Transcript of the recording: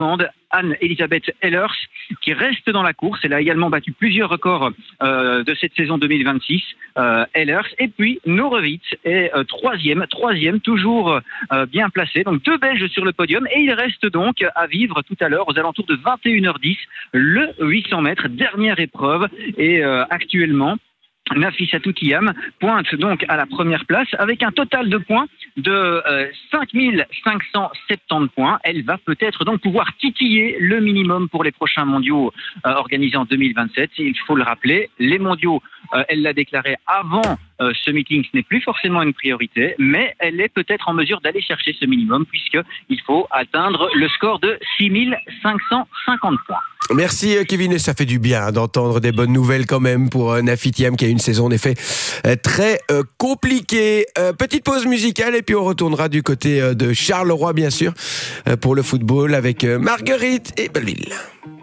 Anne-Elisabeth Ehlers, qui reste dans la course. Elle a également battu plusieurs records de cette saison 2026, Ehlers. Et puis Norovitz est troisième, toujours bien placé. Donc 2 Belges sur le podium. Et il reste donc à vivre tout à l'heure, aux alentours de 21h10, le 800 mètres, dernière épreuve. Et actuellement, Nafissatou Tiham pointe donc à la première place avec un total de points de 5570 points. Elle va peut-être donc pouvoir titiller le minimum pour les prochains mondiaux organisés en 2027. Il faut le rappeler, les mondiaux, elle l'a déclaré avant ce meeting, ce n'est plus forcément une priorité, mais elle est peut-être en mesure d'aller chercher ce minimum puisqu'il faut atteindre le score de 6550 points. Merci Kevin, et ça fait du bien d'entendre des bonnes nouvelles quand même pour Nafi Tiham qui a une saison en effet très compliquée. Petite pause musicale et puis on retournera du côté de Charleroi bien sûr pour le football avec Marguerite et Belleville.